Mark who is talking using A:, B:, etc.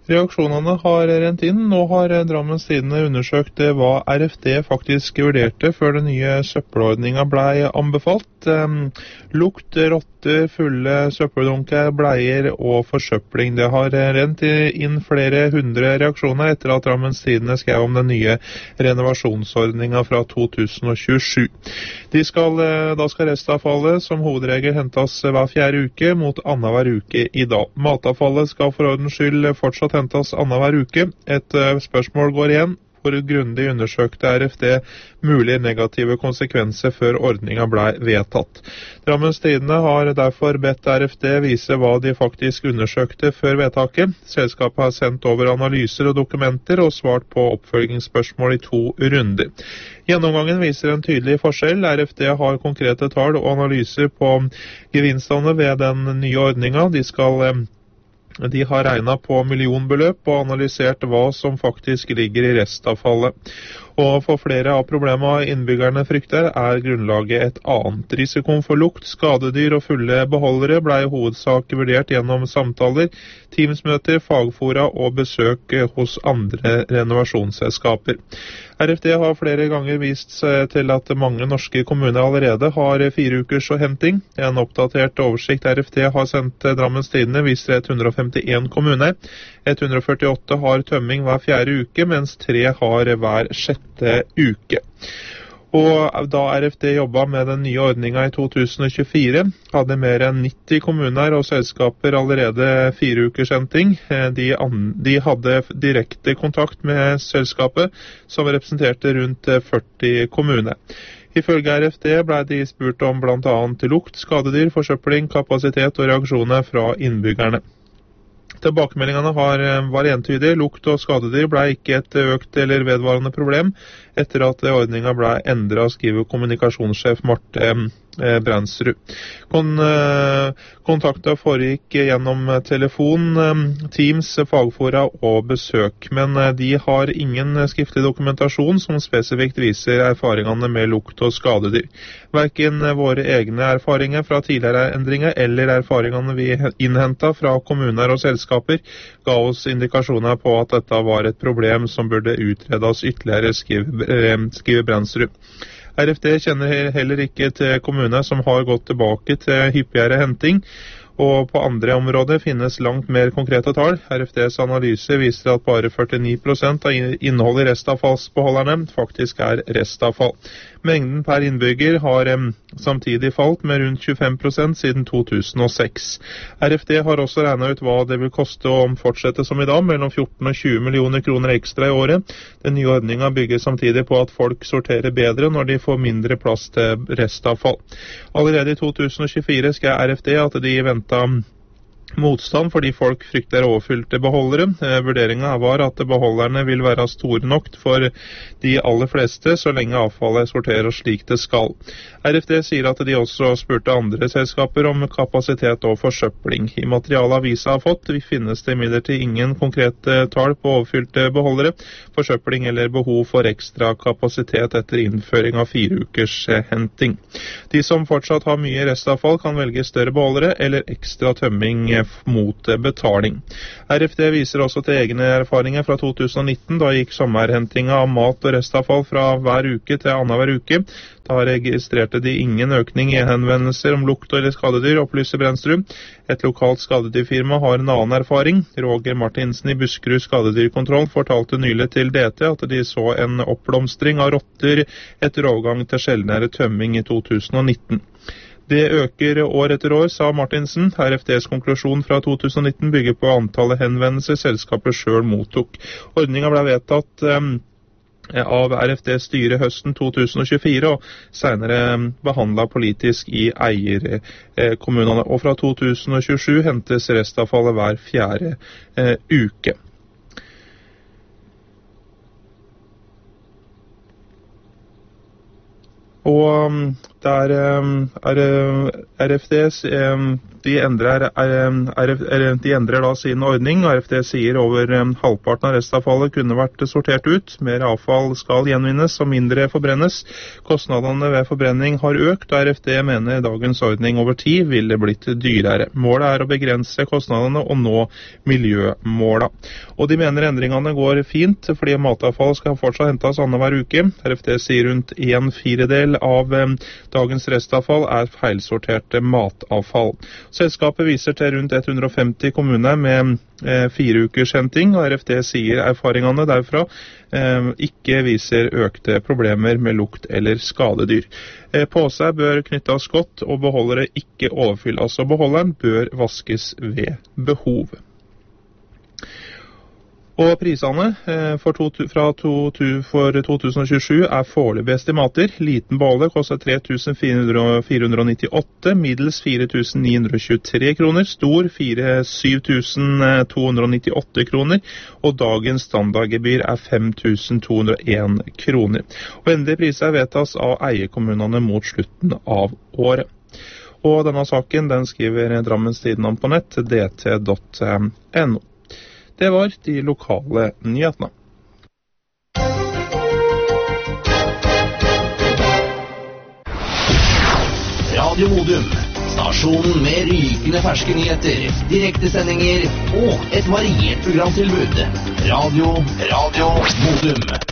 A: Reaksjonene har rent inn. Nå har Drammens Tidende undersøkt hva RFD faktisk vurderte før den nye søppelordningen ble anbefalt. Lukt, rotter, fulle søppeldunker, bleier og forsøpling. Det har rent inn flere hundre reaksjoner etter at Drammens Tidende skrev om den nye renovasjonsordningen fra 2027. Da skal restavfallet som hovedregel hentes hver 4. uke mot annenhver uke i dag. Matavfallet skal for ordens skyld fortsatt hentes annenhver uke. Et spørsmål går igjen. Hvor grundig undersøkte RFD mulige negative konsekvenser før ordningen ble vedtatt. Drammens Tidende har derfor bedt RFD vise hva de faktisk undersøkte før vedtaket. Selskapet har sendt over analyser og dokumenter og svart på oppfølgingsspørsmål i 2 runder. Gjennomgangen viser en tydelig forskjell. RFD har konkrete tall og analyser på gevinstene ved den nye ordningen. De har regnet på millionbeløp og analysert hva som faktisk ligger i restavfallet. Og for flere av problemene innbyggerne frykter er grunnlaget et annet. Risikoen for lukt, skadedyr og fulle beholdere ble i hovedsak vurdert gjennom samtaler, teamsmøter, fagfora og besøk hos andre renovasjonsselskaper. RFD har flere ganger vist til at mange norske kommuner allerede har 4 ukers henting. En oppdatert oversikt RFD har sendt Drammens Tidende viser 151 kommuner. 148 har tømming hver 4. uke, mens 3 har hver 6. uke. Og da RFD jobbet med den nye ordningen i 2024, hadde mer enn 90 kommuner og selskaper allerede 4 ukers henting. De hadde direkte kontakt med selskapet, som representerte rundt 40 kommuner. Ifølge RFD ble de spurt om blant annet lukt, skadedyr, forsøpling, kapasitet og reaksjoner fra innbyggerne. Tilbakemeldingene var entydige. Lukt og skadedyr ble ikke et økt eller vedvarende problem etter at ordningen ble endret, skriver kommunikasjonssjef Marte Brandsrud. Kontakten foregikk gjennom telefon, Teams, fagfora og besøk, men de har ingen skriftlig dokumentasjon som spesifikt viser erfaringene med lukt og skadedyr. Hverken våre egne erfaringer fra tidligere endringer eller erfaringene vi innhentet fra kommuner og selskaper ga oss indikasjoner på at dette var et problem som burde utredes ytterligere, skriver Brandsrud. RFD kjenner heller ikke til kommuner som har gått tilbake til hyppigere henting, og på andre områder finnes langt mer konkrete tall. RFDs analyse viser at bare 49% av innholdet i restavfallsbeholderne faktisk er restavfall. Mengden per innbygger har samtidig falt med rundt 25% siden 2006. RFD har også regnet ut hva det vil koste å fortsette som i dag, mellom 14 og 20 millioner kroner ekstra i året. Den nye ordningen bygger samtidig på at folk sorterer bedre når de får mindre plass til restavfall. Allerede i 2024 skal RFD at de venter motstand fordi folk frykter overfylte beholdere. Vurderingen var at beholderne vil være store nok for de aller fleste så lenge avfallet sorteres slik det skal. RFD sier at de også spurte andre selskaper om kapasitet og forsøpling. I materialet avisa har fått finnes det imidlertid ingen konkrete tall på overfylte beholdere, forsøpling eller behov for ekstra kapasitet etter innføring av 4 ukers henting. De som fortsatt har mye restavfall kan velge større beholdere eller ekstra tømming mot betaling. RFD viser også til egne erfaringer fra 2019, da gikk sommerhentinga av mat og restavfall fra hver uke til annenhver uke. Da registrerte de ingen økning i henvendelser om lukt eller skadedyr, opplyser Brandsrud. Et lokalt skadedyrfirma har en annen erfaring. Roger Martinsen i Buskerud skadedyrkontroll fortalte nylig til DT at de så en oppblomstring av rotter etter overgang til sjeldnere tømming i 2019. Det øker år etter år, sa Martinsen. RFDs konklusjon fra 2019 bygger på antallet henvendelser selskapet selv mottok. Ordningen ble vedtatt av RFDs styre høsten 2024 og senere behandlet politisk i eierkommunene. Og fra 2027 hentes restavfallet hver 4. uke. Og Der RFD de endrer da sin ordning. RFD sier over halvparten av restavfallet kunne vært sortert ut. Mer avfall skal gjenvinnes og mindre forbrennes. Kostnadene ved forbrenning har økt, og RFD mener dagens ordning over tid ville blitt dyrere. Målet å begrense kostnadene og nå miljømåla. Og de mener endringene går fint, fordi matavfall skal fortsatt hentes annenhver uke. RFD sier rundt 1/4 av dagens restavfall feilsorterte matavfall. Selskapet viser til rundt 150 kommuner med 4 ukers henting, og RFD sier erfaringene derfra ikke viser økte problemer med lukt eller skadedyr. Påser bør knyttes godt, og beholdere ikke overfylles, og beholderen bør vaskes ved behov. Og prisene for 2027 foreløpige estimater. Liten beholder koster 3.498, middels 4.923 kroner, stor 7.298 kroner, og dagens standardgebyr 5.201 kroner. Og endelige priser vedtas av eierkommunene mot slutten av året. Og denne saken den skriver Drammens Tidende på nett, dt.no. Det var de lokale nyhetene.
B: Radio Modum, stasjonen med rykende ferske nyheter, direktesendinger og et variert programtilbud. Radio Modum.